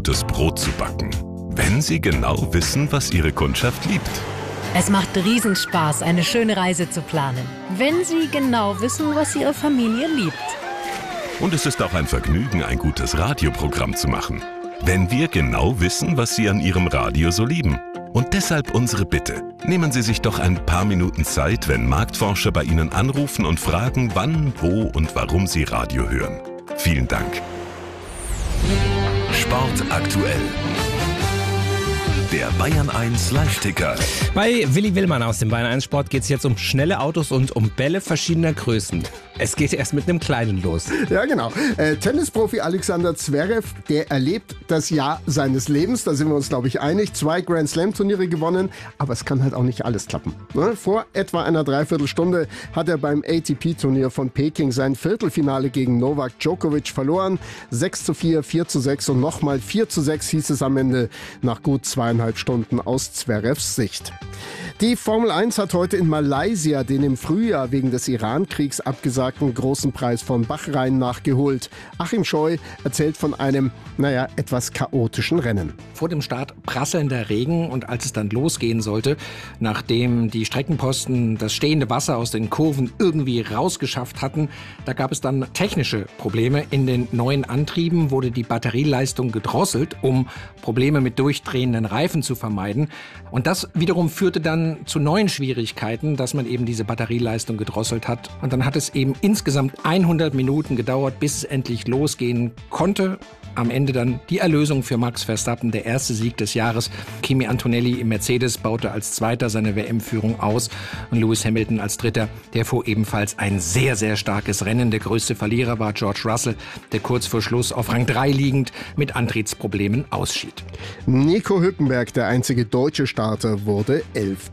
gutes Brot zu backen, wenn Sie genau wissen, was Ihre Kundschaft liebt. Es macht Riesenspaß, eine schöne Reise zu planen, wenn Sie genau wissen, was Ihre Familie liebt. Und es ist auch ein Vergnügen, ein gutes Radioprogramm zu machen, wenn wir genau wissen, was Sie an Ihrem Radio so lieben. Und deshalb unsere Bitte. Nehmen Sie sich doch ein paar Minuten Zeit, wenn Marktforscher bei Ihnen anrufen und fragen, wann, wo und warum Sie Radio hören. Vielen Dank. Sport aktuell. Der Bayern 1 Live-Ticker. Bei Willi Willmann aus dem Bayern 1 Sport geht es jetzt um schnelle Autos und um Bälle verschiedener Größen. Es geht erst mit einem kleinen los. Ja, genau. Tennisprofi Alexander Zverev, der erlebt das Jahr seines Lebens. Da sind wir uns, glaube ich, einig. 2 Grand-Slam-Turniere gewonnen, aber es kann halt auch nicht alles klappen. Vor etwa einer Dreiviertelstunde hat er beim ATP-Turnier von Peking sein Viertelfinale gegen Novak Djokovic verloren. 6:4, 4:6 und nochmal 4:6 hieß es am Ende nach gut 2,5 Stunden aus Zverevs Sicht. Die Formel 1 hat heute in Malaysia den im Frühjahr wegen des Iran-Kriegs abgesagten großen Preis von Bahrain nachgeholt. Achim Scheu erzählt von einem, etwas chaotischen Rennen. Vor dem Start prasselnder Regen und als es dann losgehen sollte, nachdem die Streckenposten das stehende Wasser aus den Kurven irgendwie rausgeschafft hatten, da gab es dann technische Probleme. In den neuen Antrieben wurde die Batterieleistung gedrosselt, um Probleme mit durchdrehenden Reifen zu vermeiden. Und das wiederum führte dann zu neuen Schwierigkeiten, dass man eben diese Batterieleistung gedrosselt hat. Und dann hat es eben insgesamt 100 Minuten gedauert, bis es endlich losgehen konnte. Am Ende dann die Erlösung für Max Verstappen, der erste Sieg des Jahres. Kimi Antonelli im Mercedes baute als Zweiter seine WM-Führung aus und Lewis Hamilton als Dritter. Der fuhr ebenfalls ein sehr, sehr starkes Rennen. Der größte Verlierer war George Russell, der kurz vor Schluss auf Rang 3 liegend mit Antrittsproblemen ausschied. Nico Hülkenberg, der einzige deutsche Starter, wurde 11.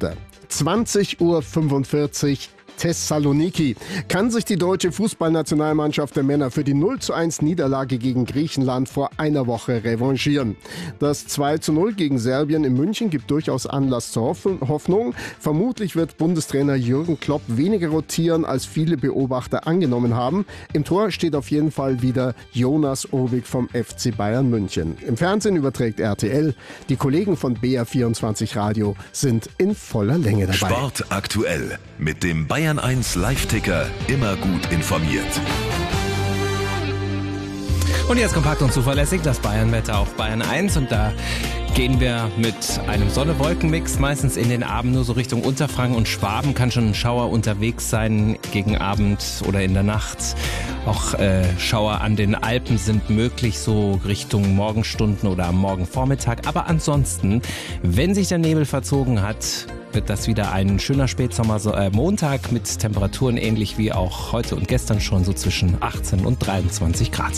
20:45 Uhr. Thessaloniki. Kann sich die deutsche Fußballnationalmannschaft der Männer für die 0:1 Niederlage gegen Griechenland vor einer Woche revanchieren? Das 2:0 gegen Serbien in München gibt durchaus Anlass zur Hoffnung. Vermutlich wird Bundestrainer Jürgen Klopp weniger rotieren, als viele Beobachter angenommen haben. Im Tor steht auf jeden Fall wieder Jonas Obig vom FC Bayern München. Im Fernsehen überträgt RTL. Die Kollegen von BR24 Radio sind in voller Länge dabei. Sport aktuell mit dem Bayern 1 Live-Ticker, immer gut informiert. Und jetzt kompakt und zuverlässig das Bayern-Wetter auf Bayern 1 und da gehen wir mit einem Sonne-Wolken-Mix meistens in den Abend nur so Richtung Unterfranken und Schwaben. Kann schon ein Schauer unterwegs sein gegen Abend oder in der Nacht. Auch Schauer an den Alpen sind möglich, so Richtung Morgenstunden oder am Morgenvormittag. Aber ansonsten, wenn sich der Nebel verzogen hat, wird das wieder ein schöner Spätsommer-Montag mit Temperaturen ähnlich wie auch heute und gestern schon so zwischen 18 und 23 Grad.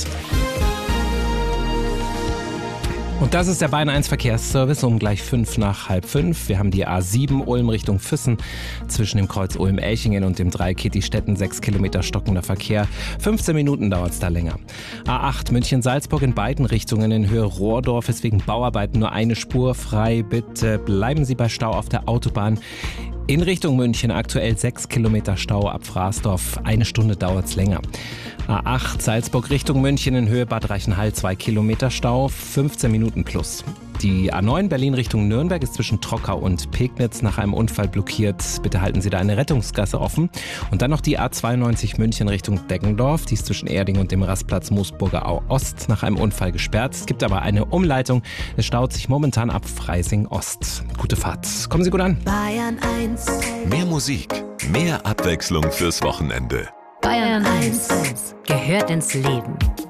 Und das ist der Bayern 1 Verkehrsservice um gleich 5:05. Wir haben die A7 Ulm Richtung Füssen zwischen dem Kreuz Ulm-Elchingen und dem Dreieck Kitti-Stetten. 6 Kilometer stockender Verkehr. 15 Minuten dauert es da länger. A8 München-Salzburg in beiden Richtungen in Höhe Rohrdorf ist wegen Bauarbeiten nur eine Spur frei. Bitte bleiben Sie bei Stau auf der Autobahn. In Richtung München aktuell 6 Kilometer Stau ab Fraßdorf. 1 Stunde dauert es länger. A8 Salzburg Richtung München in Höhe Bad Reichenhall 2 Kilometer Stau, 15 Minuten plus. Die A9 Berlin Richtung Nürnberg ist zwischen Trockau und Pegnitz nach einem Unfall blockiert. Bitte halten Sie da eine Rettungsgasse offen. Und dann noch die A92 München Richtung Deggendorf. Die ist zwischen Erding und dem Rastplatz Moosburger Au Ost nach einem Unfall gesperrt. Es gibt aber eine Umleitung. Es staut sich momentan ab Freising Ost. Gute Fahrt. Kommen Sie gut an. Bayern 1. Mehr Musik, mehr Abwechslung fürs Wochenende. Bayern 1 gehört ins Leben.